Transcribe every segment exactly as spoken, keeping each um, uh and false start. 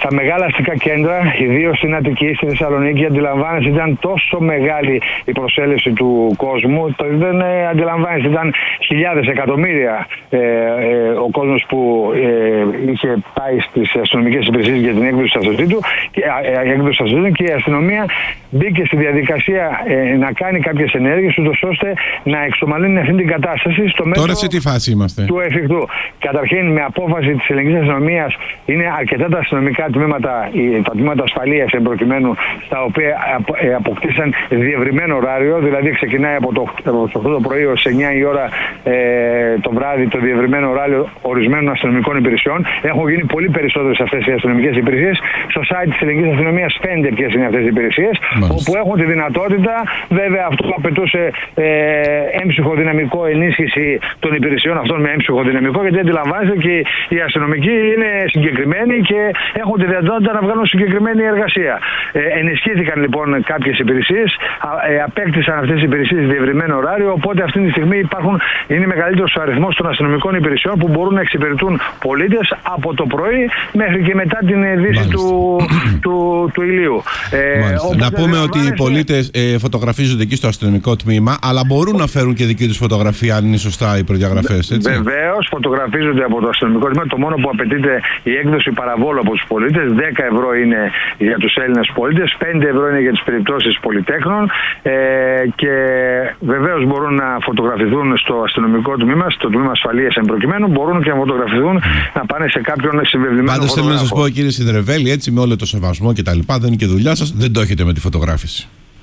στα μεγάλα αστικά κέντρα, ιδίως στην Αττική, στη Θεσσαλονίκη, αντιλαμβάνεσαι, ήταν τόσο μεγάλη η προσέλευση του κόσμου. Το δεν ε, αντιλαμβάνεσαι, ήταν χιλιάδες, εκατομμύρια ε, ε, ο κόσμος που ε, είχε πάει στις αστυνομικές υπηρεσίες για την έκδοση του αυτοκίνητου και, ε, και η αστυνομία μπήκε στη διαδικασία ε, να κάνει κάποιες ενέργειες, ούτως ώστε να εξομαλύνει αυτή την κατάσταση στο μέτρο. Τώρα σε τι φάση είμαστε? Του εφικτού. Καταρχήν, με απόφαση της ελληνικής αστυνομίας, είναι αρκετά τα αστυνομικά τμήματα, τα τμήματα ασφαλείας εμπροκειμένου, στα οποία αποκτήσαν διευρυμένο ωράριο, δηλαδή ξεκινάει από το οκτώ το πρωί ως εννιά η ώρα ε, το βράδυ το διευρυμένο ωράριο ορισμένων αστυνομικών υπηρεσιών. Έχουν γίνει πολύ περισσότερες αυτές οι αστυνομικές υπηρεσίες. Στο site της ελληνικής αστυνομίας φαίνεται ποιες είναι αυτές οι υπηρεσίες, όπου έχουν τη δυνατότητα, βέβαια αυτό απαιτούσε ε, έμψυχο δυναμικό, ενίσχυση των υπηρεσιών αυτών με έμψυχο δυναμικό, γιατί αντιλαμβάνεστε και οι αστυνομικοί είναι συγκεκριμένοι και έχουν τη δυνατότητα να βγάλουν συγκεκριμένη εργασία. Ε, ενισχύθηκαν λοιπόν κάποιες υπηρεσίες, ε, απέκτησαν αυτές οι υπηρεσίες διευρυμένο ωράριο, οπότε αυτή τη στιγμή υπάρχουν, είναι μεγαλύτερος ο αριθμός των αστυνομικών υπηρεσιών που μπορούν να εξυπηρετούν πολίτες από το πρωί μέχρι και μετά την δύση του, του, του ηλίου. Ε, να πούμε ότι οι πολίτες ε, φωτογραφίζονται εκεί στο αστυνομικό τμήμα, αλλά μπορούν να φέρουν και δική τους φωτογραφία αν είναι σωστά οι προδιαγραφές, έτσι. Βεβαίως, φωτογραφίζονται από το αστυνομικό τμήμα. Το μόνο που απαιτείται η έκδοση παραβόλου από τους πολίτες. δέκα ευρώ είναι για τους Έλληνες πολίτες, πέντε ευρώ είναι για τις περιπτώσεις πολυτέχνων ε, και βεβαίως μπορούν να φωτογραφηθούν στο αστυνομικό τμήμα, στο τμήμα ασφαλείας εν προκειμένου, μπορούν και να φωτογραφηθούν να πάνε σε κάποιον συμβεβλημένο. Πάντως θέλω να σας πω, κύριε Συνδρεβέλη, έτσι με όλο το σεβασμό και τα λοιπά, δεν είναι και δουλειά σας, δεν το έχετε με τη φωτογράφηση.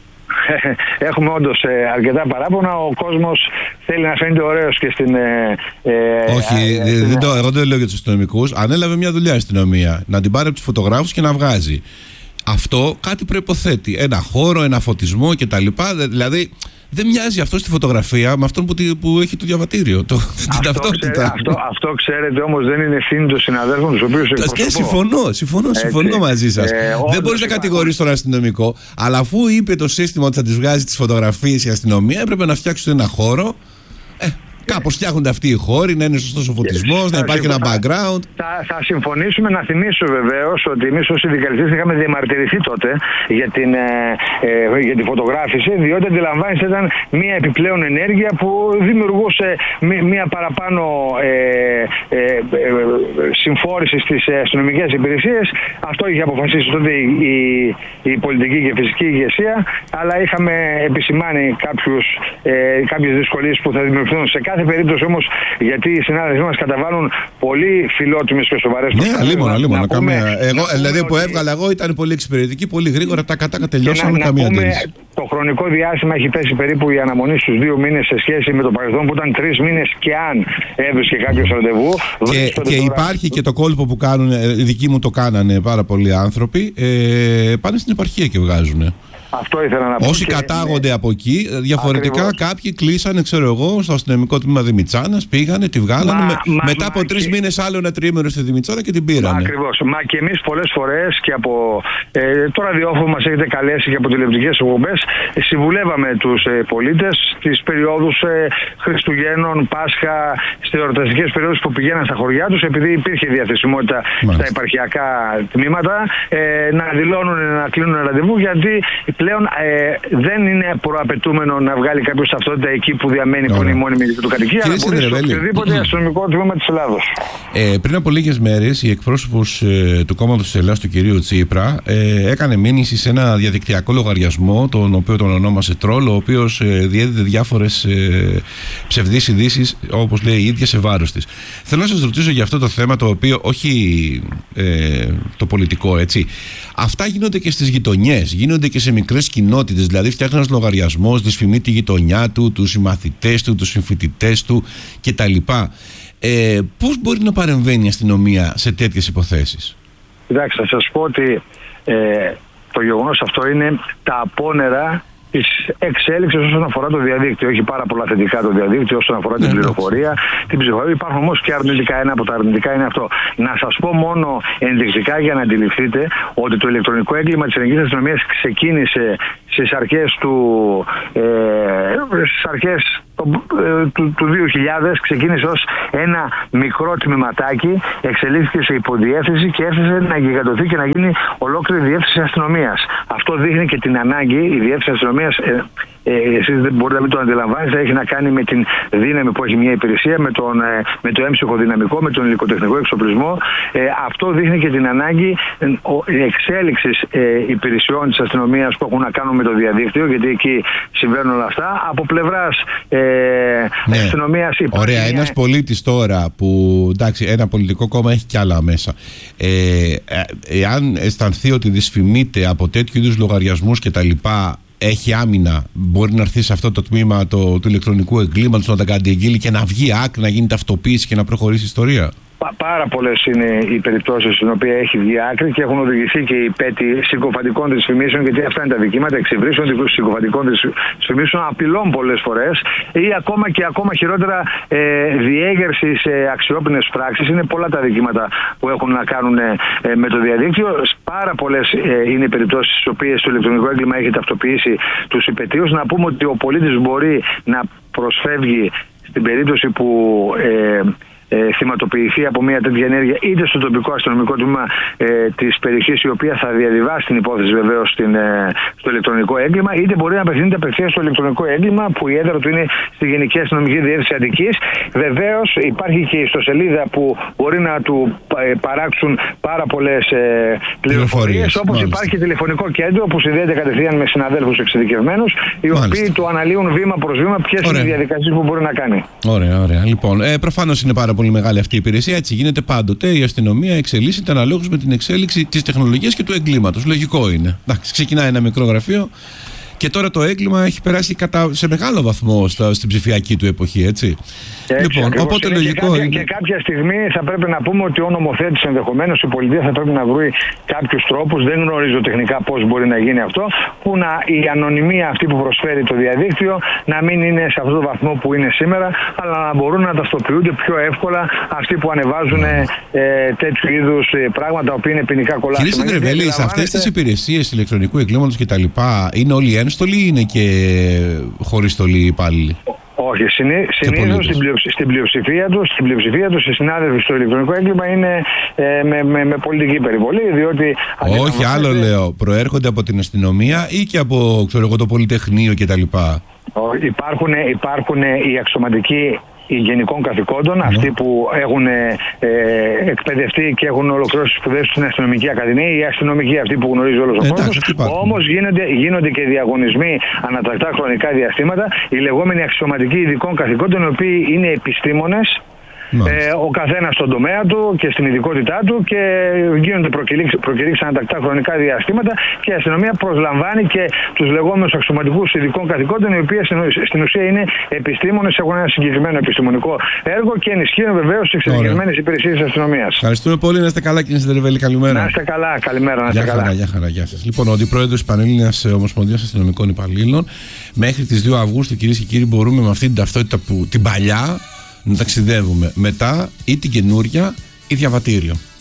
Έχουμε όντως ε, αρκετά παράπονα. Ο κόσμος θέλει να φαίνεται ωραίος και στην. Ε, ε, Όχι, ε, ε, δεν το, εγώ δεν το λέω για τους αστυνομικούς. Ανέλαβε μια δουλειά η αστυνομία. Να την πάρει από τους φωτογράφους και να βγάζει. Αυτό κάτι προϋποθέτει. Ένα χώρο, ένα φωτισμό κτλ. Δηλαδή δεν μοιάζει αυτό στη φωτογραφία με αυτόν που, που έχει το διαβατήριο. Το, αυτό, την ταυτότητα. Αυτό, αυτό ξέρετε όμως δεν είναι ευθύνη των συναδέλφων τους οποίους εκπροσωπώ. Και συμφωνώ, συμφωνώ, συμφωνώ μαζί σας. Ε, δεν μπορείς να κατηγορείς τον αστυνομικό, αλλά αφού είπε το σύστημα ότι θα τις βγάζει τις φωτογραφίες η αστυνομία, έπρεπε να φτιάξουν ένα χώρο. Ε, Κάπως φτιάχνονται αυτοί οι χώροι, να είναι σωστός ο φωτισμός, να υπάρχει ένα background. Θα, θα συμφωνήσουμε. Να θυμίσω βεβαίως ότι εμείς ως συνδικαλιστές είχαμε διαμαρτυρηθεί τότε για την, ε, ε, για τη φωτογράφηση, διότι αντιλαμβάνεστε ήταν μια επιπλέον ενέργεια που δημιουργούσε μια παραπάνω ε, ε, ε, συμφόρηση στις αστυνομικές υπηρεσίες. Αυτό είχε αποφασίσει τότε η, η, η πολιτική και φυσική ηγεσία, αλλά είχαμε επισημάνει κάποιους, ε, κάποιες δυσκολίες που θα δημιουργηθούν σε κάθε περίπτωση όμως, γιατί οι συνάδελφοι μας καταβάλουν πολύ φιλότιμες και σοβαρές προσπάθειες. Ναι, αλίμονα, αλίμονα. Δηλαδή που έβγαλα εγώ ήταν πολύ εξυπηρετική, πολύ γρήγορα τα κατά τελειώσαμε, καμία αντίρρηση. Το χρονικό διάστημα έχει πέσει περίπου η αναμονή στους δύο μήνες σε σχέση με το παρελθόν που ήταν τρεις μήνες και αν έβρισκε κάποιος ραντεβού. Και, και υπάρχει και το κόλπο που κάνουν, οι δικοί μου το κάνανε πάρα πολλοί άνθρωποι, ε, πάνε στην επαρχία και βγάζουν. Αυτό ήθελα να πω. Όσοι κατάγονται από εκεί, διαφορετικά ακριβώς. Κάποιοι κλείσανε, ξέρω εγώ, στο αστυνομικό τμήμα Δημητσάνας, πήγανε, τη βγάλανε. Μα, με, μα, μετά μα, από τρεις και... μήνες άλλο ένα τριήμερο στη Δημητσάνα και την πήρανε. Ακριβώς. Μα και εμείς πολλές φορές και από ε, το ραδιόφωνο μας έχετε καλέσει και από τηλεοπτικές εκπομπές, συμβουλεύαμε τους ε, πολίτες στις περιόδους ε, Χριστουγέννων, Πάσχα, στις εορταστικές περιόδους που πηγαίναν στα χωριά τους, επειδή υπήρχε διαθεσιμότητα Μάλιστα. στα επαρχιακά τμήματα, ε, να δηλώνουν, να κλείνουν ραντεβού, γιατί πλέον ε, δεν είναι προαπαιτούμενο να βγάλει κάποιος ταυτότητα εκεί που διαμένει, που είναι η μόνιμη του κατοικία, αλλά μπορεί σε οποιοδήποτε αστυνομικό τμήμα της Ελλάδος. Ε, πριν από λίγες μέρες, η εκπρόσωπος ε, του κόμματος της Ελλάδας, του κυρίου Τσίπρα, ε, έκανε μήνυση σε ένα διαδικτυακό λογαριασμό, τον οποίο τον ονόμασε Τρόλ, ο οποίος ε, διέδιδε διάφορες ε, ψευδείς ειδήσεις, όπως λέει η ίδια, σε βάρος της. Θέλω να σας ρωτήσω για αυτό το θέμα, το οποίο, όχι ε, το πολιτικό, έτσι. Αυτά γίνονται και στις γειτονιές, γίνονται και σε μικρές κοινότητες. Δηλαδή, φτιάχνει ένας λογαριασμός, δυσφημεί τη γειτονιά του, τους συμμαθητές του, τους συμφοιτητές του κτλ. Ε, πώς μπορεί να παρεμβαίνει η αστυνομία σε τέτοιες υποθέσεις? Κοιτάξτε, θα σας πω ότι ε, το γεγονός αυτό είναι τα απόνερα της εξέλιξης όσον αφορά το διαδίκτυο. Έχει πάρα πολλά θετικά το διαδίκτυο όσον αφορά την πληροφορία, την ψυχολογία. Υπάρχουν όμως και αρνητικά. Ένα από τα αρνητικά είναι αυτό. Να σας πω μόνο ενδεικτικά για να αντιληφθείτε ότι το ηλεκτρονικό έγκλημα της ελληνικής αστυνομίας ξεκίνησε στις αρχές του. Ε, στις αρχές του, του δύο χιλιάδες ξεκίνησε ως ένα μικρό τμήματάκι, εξελίχθηκε σε υποδιεύθυνση και έφτασε να γιγαντωθεί και να γίνει ολόκληρη διεύθυνση αστυνομίας. Αυτό δείχνει και την ανάγκη, η διεύθυνση αστυνομίας, ε, ε, εσείς δεν μπορείτε να μην το αντιλαμβάνεστε, έχει να κάνει με την δύναμη που έχει μια υπηρεσία, με, τον, ε, με το έμψυχο δυναμικό, με τον υλικοτεχνικό εξοπλισμό. Ε, αυτό δείχνει και την ανάγκη ε, εξέλιξης ε, υπηρεσιών της αστυνομίας που έχουν να κάνουν με το διαδίκτυο, γιατί εκεί συμβαίνουν όλα αυτά. Από πλευράς ε, ναι. αστυνομίας. Ωραία, μια... ένας πολίτης τώρα που, εντάξει, ένα πολιτικό κόμμα έχει κι άλλα μέσα. Ε, ε, εάν αισθανθεί ότι δυσφημείται από τέτοιου είδους λογαριασμούς και τα λοιπά, έχει άμυνα, μπορεί να έρθει σε αυτό το τμήμα το, του ηλεκτρονικού εγκλήματος, να τα καταγγείλει και να βγει άκρη, να γίνει ταυτοποίηση και να προχωρήσει η ιστορία. Πάρα πολλές είναι οι περιπτώσεις στην οποία έχει βγει άκρη και έχουν οδηγηθεί και οι πέτοι συκοφαντικών δυσφημίσεων, γιατί αυτά είναι τα δικήματα, εξυβρίσεων συκοφαντικών δυσφημίσεων, απειλών πολλές φορές, ή ακόμα και ακόμα χειρότερα ε, διέγερση σε αξιόπινες πράξεις. Είναι πολλά τα δικήματα που έχουν να κάνουν ε, με το διαδίκτυο. Πάρα πολλές ε, είναι οι περιπτώσεις στις οποίες το ηλεκτρονικό έγκλημα έχει ταυτοποιήσει τους υπετίους. Να πούμε ότι ο πολίτης μπορεί να προσφεύγει στην περίπτωση που ε, Ε, θυματοποιηθεί από μια τέτοια ενέργεια είτε στο τοπικό αστυνομικό τμήμα ε, της περιοχής, η οποία θα διαβιβάσει την υπόθεση βεβαίως στην, ε, στο ηλεκτρονικό έγκλημα, είτε μπορεί να απευθύνεται απευθείας στο ηλεκτρονικό έγκλημα που η έδρα του είναι στη Γενική Αστυνομική Διεύθυνση Αττικής. Βεβαίως υπάρχει και η ιστοσελίδα που μπορεί να του ε, παράξουν πάρα πολλές ε, πληροφορίες, όπως υπάρχει τηλεφωνικό κέντρο που συνδέεται κατευθείαν με συναδέλφους εξειδικευμένους, οι Μάλιστα. οποίοι του αναλύουν βήμα προς βήμα ποιες είναι οι διαδικασίες που μπορεί να κάνει. Ωραία, ωραία. Λοιπόν, ε, προφανώς είναι πάρα πολύ μεγάλη αυτή η υπηρεσία. Έτσι γίνεται πάντοτε. Η αστυνομία εξελίσσεται αναλόγως με την εξέλιξη της τεχνολογίας και του εγκλήματος. Λογικό είναι. Εντάξει, ξεκινάει ένα μικρό γραφείο και τώρα το έγκλημα έχει περάσει κατά, σε μεγάλο βαθμό στα, στην ψηφιακή του εποχή, έτσι. έτσι λοιπόν, ακριβώς. οπότε είναι λογικό και κάποια, είναι. Και κάποια στιγμή θα πρέπει να πούμε ότι ο νομοθέτης, ενδεχομένως η πολιτεία, θα πρέπει να βρει κάποιους τρόπους, δεν γνωρίζω τεχνικά πώς μπορεί να γίνει αυτό, που να, η ανωνυμία αυτή που προσφέρει το διαδίκτυο να μην είναι σε αυτόν τον βαθμό που είναι σήμερα, αλλά να μπορούν να ταυτοποιούνται πιο εύκολα αυτοί που ανεβάζουν ε, τέτοιου είδους πράγματα που είναι ποινικά κολάσιμα. Κύριε Σεντρεβέλη, σε αυτές τις υπηρεσίες ηλεκτρονικού εγκλήματος κτλ. Είναι όλοι ένστολοι ή είναι και χωρίς στολή υπάλληλοι? Όχι, συνήθως στην, πλειοψη, στην πλειοψηφία τους, στην πλειοψηφία τους οι συνάδελφοι στο ηλεκτρονικό έγκλημα είναι ε, με, με, με πολιτική περιβολή, διότι... Όχι, άλλο λέω, προέρχονται από την αστυνομία ή και από, ξέρω εγώ, το Πολυτεχνείο κτλ. Υπάρχουν, υπάρχουν οι αξιωματικοί οι γενικών καθηκόντων, mm. αυτοί που έχουν ε, εκπαιδευτεί και έχουν ολοκληρώσει τις σπουδές στην αστυνομική ακαδημία, οι αστυνομικοί αυτοί που γνωρίζει όλος ο κόσμος. Όμως γίνονται, γίνονται και διαγωνισμοί ανατακτά χρονικά διαστήματα, οι λεγόμενοι αξιωματικοί ειδικών καθηκόντων, οι οποίοι είναι επιστήμονες. Ε, ο καθένας στον τομέα του και στην ειδικότητά του, και γίνονται προκηρύξεις ανατακτά χρονικά διαστήματα και η αστυνομία προσλαμβάνει και τους λεγόμενους αξιωματικούς ειδικών καθηκόντων, οι οποίοι στην ουσία είναι επιστήμονες, έχουν ένα συγκεκριμένο επιστημονικό έργο και ενισχύουν βεβαίως τις εξειδικευμένες υπηρεσίες της αστυνομίας. Ευχαριστούμε πολύ, να είστε καλά κύριε Σεντρεβέλη, καλημέρα. Να είστε καλά, καλημέρα, να είστε γεια καλά. Χαρά, γεια χαρά, γεια σας. Λοιπόν, ο αντιπρόεδρος της Πανελλήνιας Ομοσπονδίας Αστυνομικών Υπαλλήλων, μέχρι τις δύο Αυγούστου, κυρίες και κύριοι, μπορούμε με αυτή την ταυτότητα που την παλιά να ταξιδεύουμε, μετά ή την καινούρια ή διαβατήριο.